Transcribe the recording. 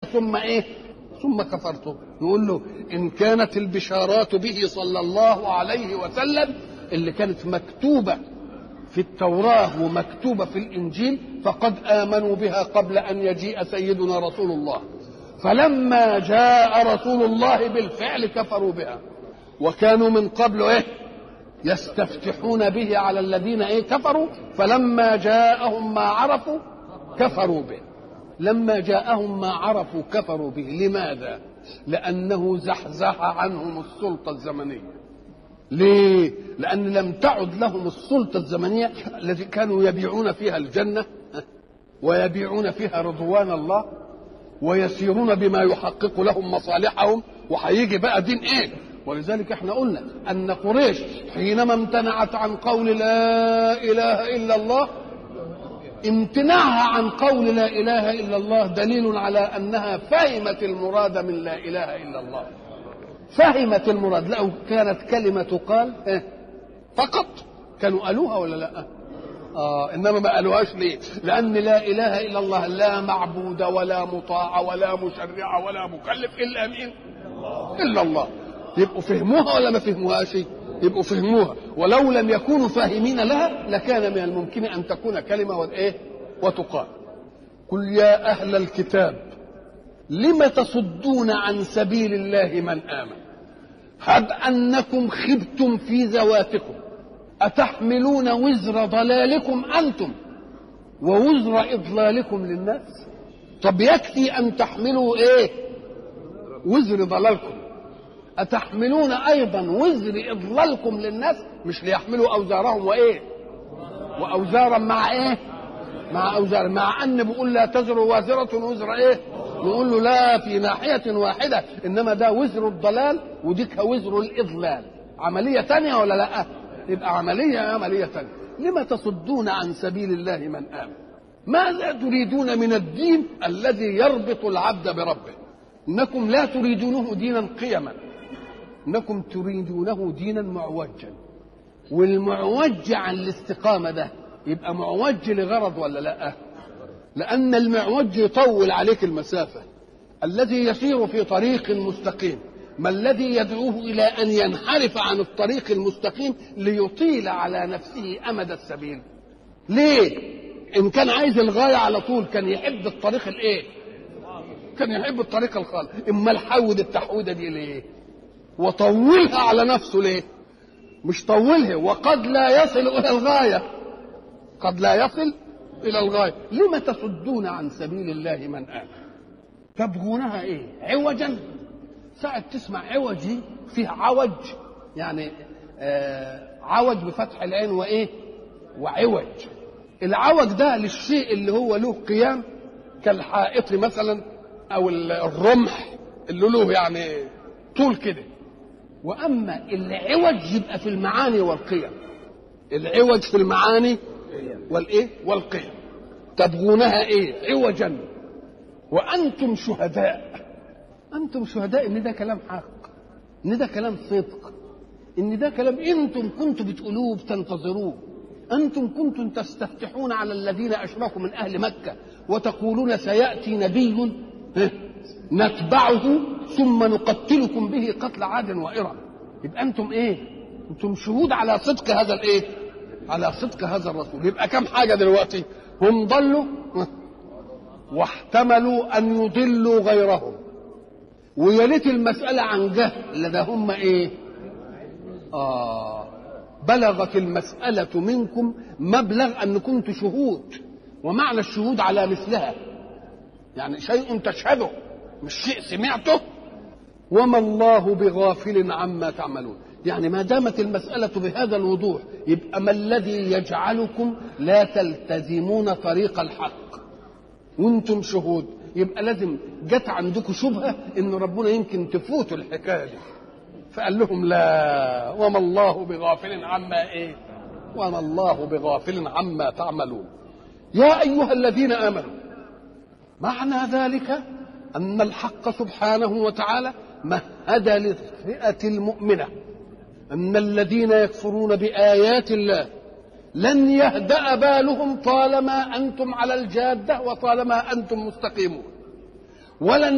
ثم ايه؟ ثم كفرتم. نقول له ان كانت البشارات به صلى الله عليه وسلم اللي كانت مكتوبة في التوراة ومكتوبة في الإنجيل فقد آمنوا بها قبل أن يجيء سيدنا رسول الله، فلما جاء رسول الله بالفعل كفروا بها، وكانوا من قبل ايه؟ يستفتحون به على الذين ايه؟ كفروا، فلما جاءهم ما عرفوا كفروا به. لما جاءهم ما عرفوا كفروا به. لماذا؟ لأنه زحزح عنهم السلطة الزمنية. ليه؟ لأن لم تعد لهم السلطة الزمنية التي كانوا يبيعون فيها الجنة ويبيعون فيها رضوان الله ويسيرون بما يحقق لهم مصالحهم، وهيجي بقى دين ايه؟ ولذلك احنا قلنا ان قريش حينما امتنعت عن قول لا اله الا الله، امتناعها عن قول لا اله الا الله دليل على انها فهمت المراد من لا اله الا الله. فهمت المراد. لو كانت كلمة تقال فقط كانوا قالوها ولا لا؟ انما ما قالوهاش. ليه؟ لان لا اله الا الله لا معبود ولا مطاع ولا مشرع ولا مكلف الا مين؟ الا الله. يبقوا فهموها ولا ما فهموهاش؟ يبقوا فهموها. ولو لم يكونوا فاهمين لها لكان من الممكن ان تكون كلمه وايه؟ وتقال. قل يا اهل الكتاب لم تصدون عن سبيل الله من آمن هب أنكم خبتم في ذواتكم أتحملون وزر ضلالكم أنتم ووزر إضلالكم للناس. طب يكفي أن تحملوا إيه؟ وزر ضلالكم، أتحملون أيضا وزر إضلالكم للناس؟ مش ليحملوا أوزارهم وإيه؟ وأوزارا مع إيه؟ مع أوزار. مع أن بقول لا تزر وازرة وزر إيه؟ نقول له لا، في ناحية واحدة، إنما ده وزر الضلال وديك وزر الإضلال. عملية تانية ولا لا؟ يبقى عملية تانية. لما تصدون عن سبيل الله من آمن؟ ماذا تريدون من الدين الذي يربط العبد بربه؟ إنكم لا تريدونه دينا قيما، إنكم تريدونه دينا معوجا. والمعوج عن الاستقامة ده يبقى معوج لغرض ولا لا؟ لأن المعوج يطول عليك المسافة. الذي يسير في طريق مستقيم ما الذي يدعوه إلى أن ينحرف عن الطريق المستقيم ليطيل على نفسه أمد السبيل؟ ليه؟ إن كان عايز الغاية على طول كان يحب الطريق الإيه؟ كان يحب الطريق الخالص. إما الحود التحويدة دي ليه؟ وطولها على نفسه ليه؟ مش طولها وقد لا يصل إلى الغاية، قد لا يصل إلى الغاية. لما تصدون عن سبيل الله من آمن؟ تبغونها إيه؟ عوجا. ساعة تسمع عوجي فيه عوج، يعني عوج بفتح العين وإيه؟ وعوج. العوج ده للشيء اللي هو له قيام كالحائط مثلا أو الرمح اللي له يعني طول كده. وأما العوج يبقى في المعاني والقيم. العوج في المعاني والايه؟ والقيم. تبغونها ايه؟ عوجا وانتم شهداء. انتم شهداء ان ده كلام حق، ان ده كلام صدق، ان ده كلام انتم كنتم بتقولوه بتنتظروه. انتم كنتم تستفتحون على الذين اشركوا من اهل مكة وتقولون سياتي نبي نتبعه ثم نقتلكم به قتل عاد وإرم. يبقى انتم ايه؟ انتم شهود على صدق هذا الايه؟ على صدق هذا الرسول. يبقى كم حاجة دلوقتي؟ هم ضلوا واحتملوا أن يضلوا غيرهم، ويلت المسألة عن جهل لدى هم إيه؟ بلغت المسألة منكم مبلغ أن كنتم شهود. ومعنى الشهود على مثلها يعني شيء تشهده مش شيء سمعته. وما الله بغافل عما تعملون. يعني ما دامت المسألة بهذا الوضوح يبقى ما الذي يجعلكم لا تلتزمون طريق الحق وانتم شهود؟ يبقى لازم جت عندكم شبهة ان ربنا يمكن تفوتوا الحكاية دي، فقال لهم لا، وما الله بغافل عما ايه؟ وما الله بغافل عما تعملون. يا ايها الذين امنوا، معنى ذلك ان الحق سبحانه وتعالى مهد للفئة المؤمنة أن الذين يكفرون بآيات الله لن يهدأ بالهم طالما أنتم على الجادة وطالما أنتم مستقيمون، ولن